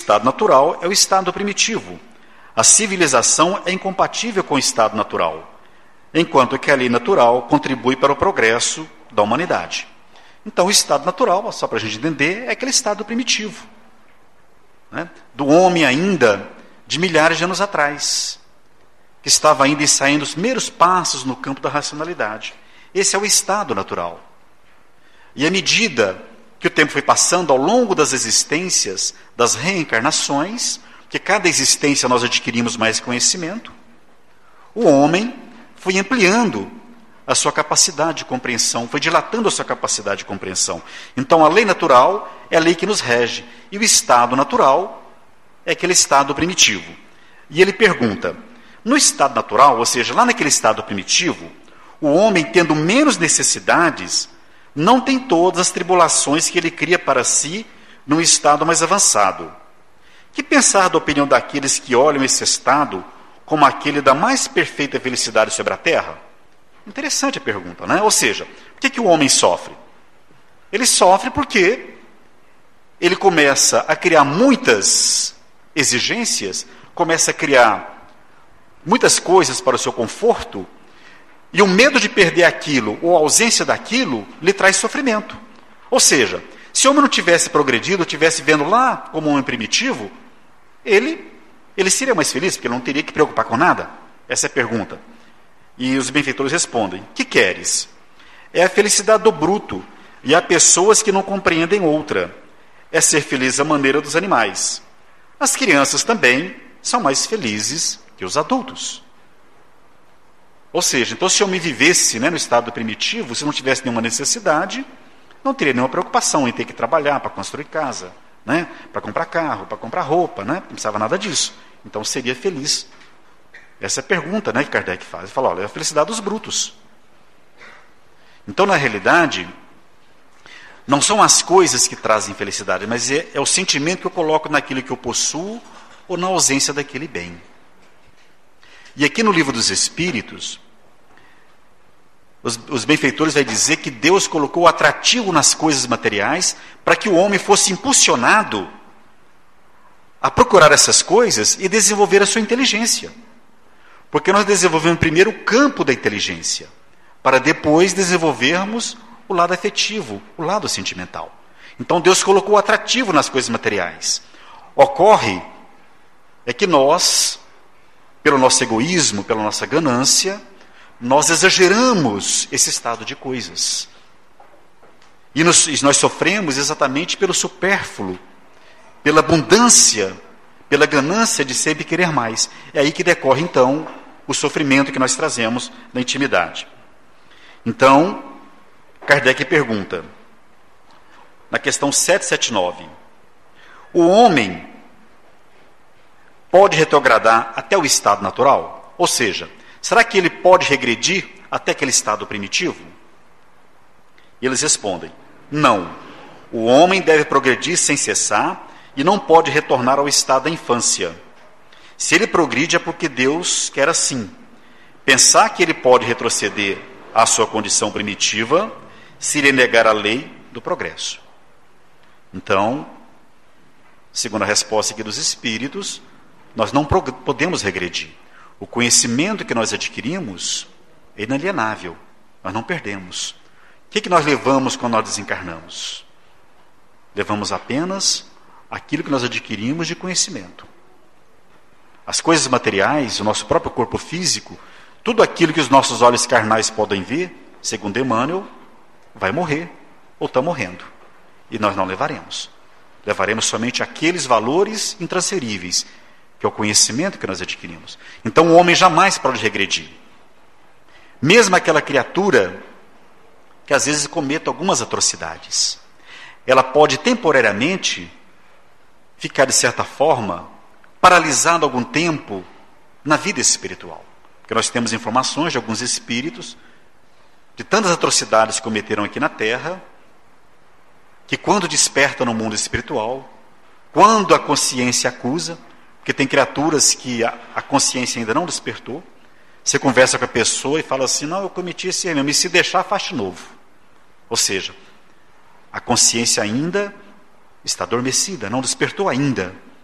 estado natural é o estado primitivo. A civilização é incompatível com o estado natural, enquanto que a lei natural contribui para o progresso da humanidade. Então, o estado natural, só para a gente entender, é aquele estado primitivo, né? Do homem ainda de milhares de anos atrás, que estava ainda ensaiando os primeiros passos no campo da racionalidade. Esse é o estado natural. E à medida que o tempo foi passando, ao longo das existências, das reencarnações, que cada existência nós adquirimos mais conhecimento, o homem foi ampliando a sua capacidade de compreensão, foi dilatando a sua capacidade de compreensão. Então, a lei natural é a lei que nos rege, e o estado natural é aquele estado primitivo. E ele pergunta, no estado natural, ou seja, lá naquele estado primitivo, o homem, tendo menos necessidades, não tem todas as tribulações que ele cria para si num estado mais avançado. Que pensar da opinião daqueles que olham esse estado como aquele da mais perfeita felicidade sobre a terra? Interessante a pergunta, né? Ou seja, por que o homem sofre? Ele sofre porque ele começa a criar muitas exigências, começa a criar muitas coisas para o seu conforto, e o medo de perder aquilo, ou a ausência daquilo, lhe traz sofrimento. Ou seja, se o homem não tivesse progredido, tivesse vendo lá como um homem primitivo, ele seria mais feliz, porque ele não teria que preocupar com nada? Essa é a pergunta. E os benfeitores respondem, que queres? É a felicidade do bruto, e há pessoas que não compreendem outra. É ser feliz à maneira dos animais. As crianças também são mais felizes que os adultos. Ou seja, então se eu me vivesse, né, no estado primitivo, se não tivesse nenhuma necessidade, não teria nenhuma preocupação em ter que trabalhar para construir casa, né, para comprar carro, para comprar roupa, né, não precisava nada disso. Então seria feliz. Essa é a pergunta, né, que Kardec faz. Ele fala, olha, é a felicidade dos brutos. Então, na realidade, não são as coisas que trazem felicidade, mas é o sentimento que eu coloco naquilo que eu possuo ou na ausência daquele bem. E aqui no Livro dos Espíritos, os benfeitores vão dizer que Deus colocou o atrativo nas coisas materiais para que o homem fosse impulsionado a procurar essas coisas e desenvolver a sua inteligência. Porque nós desenvolvemos primeiro o campo da inteligência, para depois desenvolvermos o lado afetivo, o lado sentimental. Então Deus colocou o atrativo nas coisas materiais. Ocorre é que nós, pelo nosso egoísmo, pela nossa ganância, nós exageramos esse estado de coisas. E nós sofremos exatamente pelo supérfluo, pela abundância, pela ganância de sempre querer mais. É aí que decorre, então, o sofrimento que nós trazemos na intimidade. Então, Kardec pergunta, na questão 779, o homem pode retrogradar até o estado natural? Ou seja, será que ele pode regredir até aquele estado primitivo? E eles respondem, não. O homem deve progredir sem cessar e não pode retornar ao estado da infância. Se ele progride é porque Deus quer assim. Pensar que ele pode retroceder à sua condição primitiva seria negar a lei do progresso. Então, segundo a resposta aqui dos Espíritos, nós não podemos regredir. O conhecimento que nós adquirimos é inalienável, nós não perdemos. O que nós levamos quando nós desencarnamos? Levamos apenas aquilo que nós adquirimos de conhecimento. As coisas materiais, o nosso próprio corpo físico, tudo aquilo que os nossos olhos carnais podem ver, segundo Emmanuel, vai morrer ou está morrendo. E nós não levaremos. Levaremos somente aqueles valores intransferíveis, que é o conhecimento que nós adquirimos. Então o homem jamais pode regredir. Mesmo aquela criatura que às vezes cometa algumas atrocidades, ela pode temporariamente ficar, de certa forma, paralisada algum tempo na vida espiritual. Porque nós temos informações de alguns espíritos, de tantas atrocidades que cometeram aqui na Terra, que quando despertam no mundo espiritual, quando a consciência acusa, porque tem criaturas que a consciência ainda não despertou, você conversa com a pessoa e fala assim, não, eu cometi esse erro, e se deixar, faz de novo. Ou seja, a consciência ainda está adormecida, não despertou ainda.